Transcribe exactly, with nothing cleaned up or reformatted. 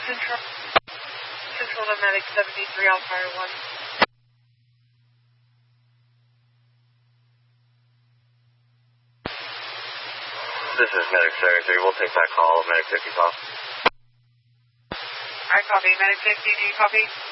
Central, Central to Medic seventy-three, I'll fire one. This is Medic seventy-three. We'll take that call. Medic fifty call. I copy. Medic fifty, do you copy?